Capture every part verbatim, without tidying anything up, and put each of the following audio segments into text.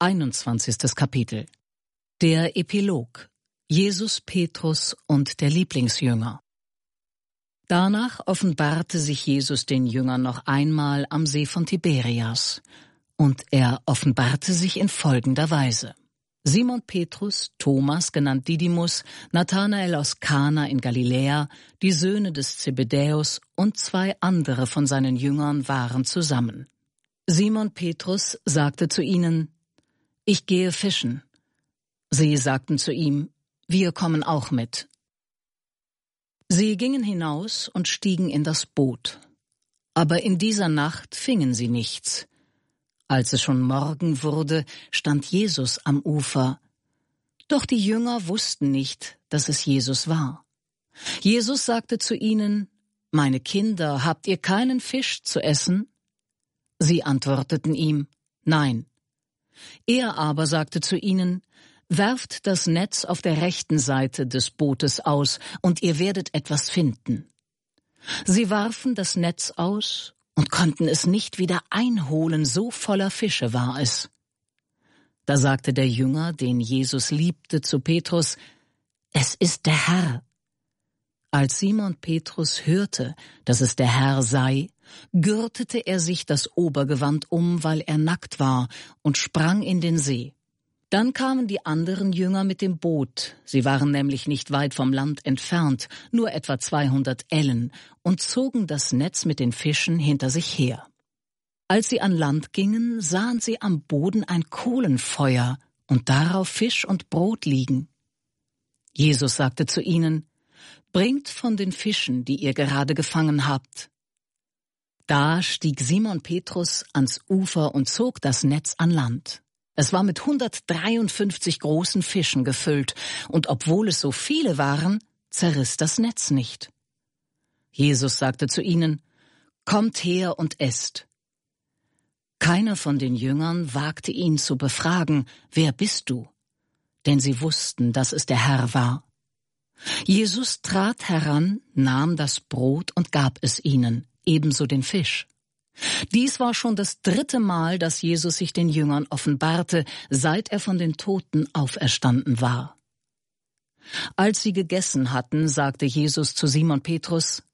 einundzwanzigstes Kapitel. Der Epilog. Jesus, Petrus und der Lieblingsjünger. Danach offenbarte sich Jesus den Jüngern noch einmal am See von Tiberias. Und er offenbarte sich in folgender Weise. Simon Petrus, Thomas, genannt Didymus, Nathanael aus Kana in Galiläa, die Söhne des Zebedäus und zwei andere von seinen Jüngern waren zusammen. Simon Petrus sagte zu ihnen: »Ich gehe fischen.« Sie sagten zu ihm: »Wir kommen auch mit.« Sie gingen hinaus und stiegen in das Boot. Aber in dieser Nacht fingen sie nichts. Als es schon Morgen wurde, stand Jesus am Ufer. Doch die Jünger wussten nicht, dass es Jesus war. Jesus sagte zu ihnen: »Meine Kinder, habt ihr keinen Fisch zu essen?« Sie antworteten ihm: »Nein.« Er aber sagte zu ihnen: »Werft das Netz auf der rechten Seite des Bootes aus, und ihr werdet etwas finden.« Sie warfen das Netz aus und konnten es nicht wieder einholen, so voller Fische war es. Da sagte der Jünger, den Jesus liebte, zu Petrus: »Es ist der Herr.« Als Simon Petrus hörte, dass es der Herr sei, gürtete er sich das Obergewand um, weil er nackt war, und sprang in den See. Dann kamen die anderen Jünger mit dem Boot, sie waren nämlich nicht weit vom Land entfernt, nur etwa zweihundert Ellen, und zogen das Netz mit den Fischen hinter sich her. Als sie an Land gingen, sahen sie am Boden ein Kohlenfeuer und darauf Fisch und Brot liegen. Jesus sagte zu ihnen: »Bringt von den Fischen, die ihr gerade gefangen habt.« Da stieg Simon Petrus ans Ufer und zog das Netz an Land. Es war mit hundertdreiundfünfzig großen Fischen gefüllt, und obwohl es so viele waren, zerriss das Netz nicht. Jesus sagte zu ihnen: »Kommt her und esst.« Keiner von den Jüngern wagte ihn zu befragen: »Wer bist du?« Denn sie wussten, dass es der Herr war. Jesus trat heran, nahm das Brot und gab es ihnen, ebenso den Fisch. Dies war schon das dritte Mal, dass Jesus sich den Jüngern offenbarte, seit er von den Toten auferstanden war. Als sie gegessen hatten, sagte Jesus zu Simon Petrus: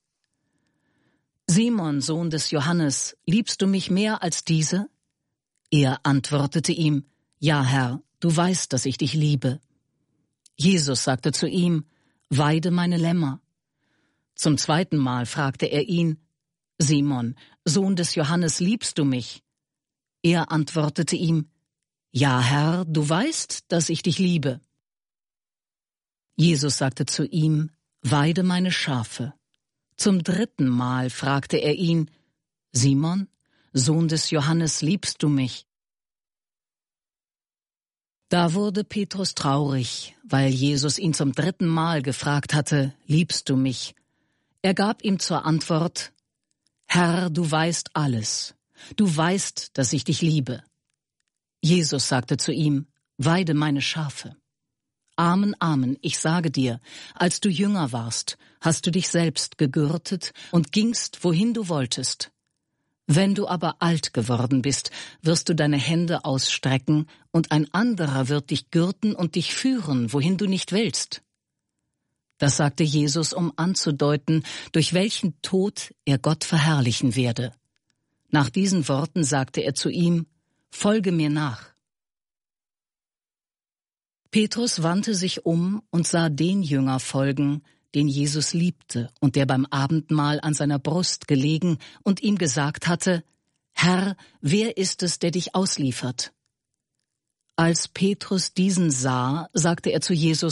»Simon, Sohn des Johannes, liebst du mich mehr als diese?« Er antwortete ihm: »Ja, Herr, du weißt, dass ich dich liebe.« Jesus sagte zu ihm: »Weide meine Lämmer.« Zum zweiten Mal fragte er ihn: »Simon, Sohn des Johannes, liebst du mich?« Er antwortete ihm: »Ja, Herr, du weißt, dass ich dich liebe.« Jesus sagte zu ihm: »Weide meine Schafe.« Zum dritten Mal fragte er ihn: »Simon, Sohn des Johannes, liebst du mich?« Da wurde Petrus traurig, weil Jesus ihn zum dritten Mal gefragt hatte: »Liebst du mich?« Er gab ihm zur Antwort: »Herr, du weißt alles. Du weißt, dass ich dich liebe.« Jesus sagte zu ihm: »Weide meine Schafe.« Amen, Amen, ich sage dir, als du jünger warst, hast du dich selbst gegürtet und gingst, wohin du wolltest. Wenn du aber alt geworden bist, wirst du deine Hände ausstrecken, und ein anderer wird dich gürten und dich führen, wohin du nicht willst. Das sagte Jesus, um anzudeuten, durch welchen Tod er Gott verherrlichen werde. Nach diesen Worten sagte er zu ihm: »Folge mir nach.« Petrus wandte sich um und sah den Jünger folgen, den Jesus liebte und der beim Abendmahl an seiner Brust gelegen und ihm gesagt hatte: »Herr, wer ist es, der dich ausliefert?« Als Petrus diesen sah, sagte er zu Jesus: